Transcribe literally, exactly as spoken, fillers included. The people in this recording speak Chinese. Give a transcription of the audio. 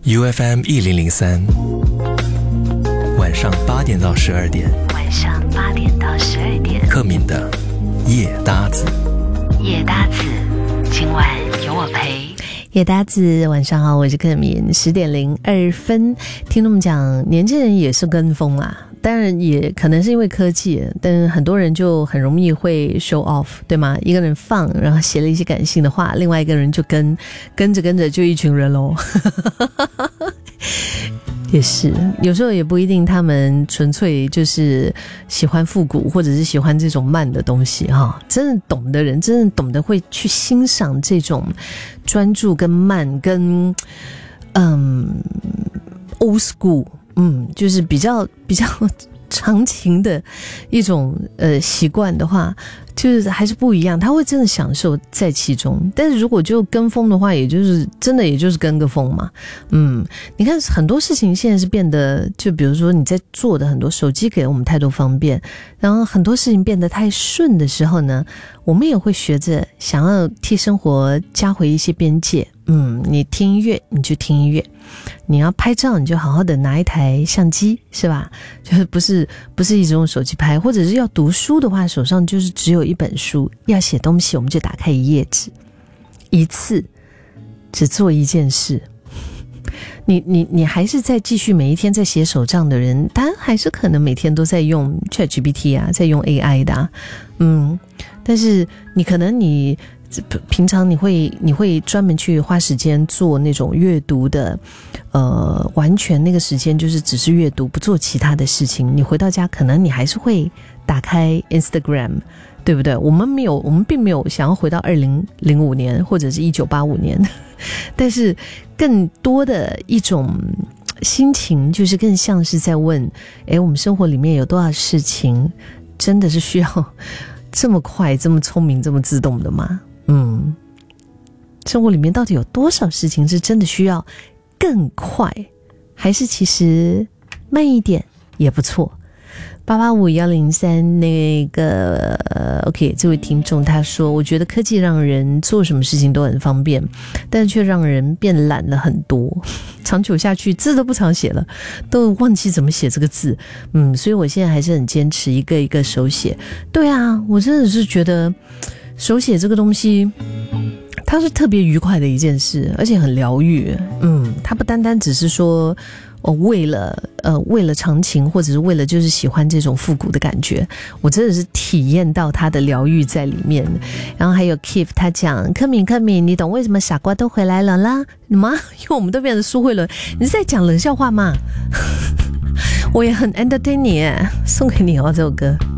U F M 一零零三，晚上八点到十二点， 晚上八点到十二点， 克敏的夜搭子， 夜搭子，今晚有我陪。 夜搭子，晚上好，我是克敏。十点零二分，听他们讲，年轻人也是跟风啊。当然也可能是因为科技，但很多人就很容易会 show off， 对吗？一个人放，然后写了一些感性的话，另外一个人就跟跟着跟着就一群人咯也是，有时候也不一定他们纯粹就是喜欢复古，或者是喜欢这种慢的东西哈。真的懂的人，真的懂得会去欣赏这种专注跟慢跟嗯 old school， 嗯，就是比较比较长情的一种呃习惯的话，就是还是不一样，他会真的享受在其中。但是如果就跟风的话，也就是真的也就是跟个风嘛。嗯，你看很多事情现在是变得，就比如说你在做的很多，手机给了我们太多方便，然后很多事情变得太顺的时候呢，我们也会学着想要替生活加回一些边界。嗯，你听音乐你就听音乐，你要拍照你就好好的拿一台相机，是吧？就是不是不是一直用手机拍，或者是要读书的话，手上就是只有一本书，要写东西我们就打开一页纸，一次只做一件事。你你你还是在继续每一天在写手账的人，他还是可能每天都在用 ChatGPT 啊，在用 A I 的啊，嗯，但是你可能你平常你会你会专门去花时间做那种阅读的，呃，完全那个时间就是只是阅读，不做其他的事情。你回到家，可能你还是会打开 Instagram， 对不对？我们没有，我们并没有想要回到二零零五年或者是一九八五年，但是更多的一种心情，就是更像是在问：哎，我们生活里面有多少事情真的是需要这么快、这么聪明、这么自动的吗？嗯，生活里面到底有多少事情是真的需要更快，还是其实慢一点也不错？八八五幺零三那个 OK， 这位听众他说，我觉得科技让人做什么事情都很方便，但却让人变懒了很多，长久下去字都不常写了，都忘记怎么写这个字。嗯，所以我现在还是很坚持一个一个手写。对啊，我真的是觉得手写这个东西它是特别愉快的一件事，而且很疗愈。嗯，它不单单只是说哦，为了呃为了长情，或者是为了就是喜欢这种复古的感觉，我真的是体验到它的疗愈在里面。然后还有 Keith 他讲，柯敏柯敏，你懂为什么傻瓜都回来了啦？吗？因为我们都变成苏慧伦，你是在讲冷笑话吗？我也很 entertain 你耶，送给你哦这首歌。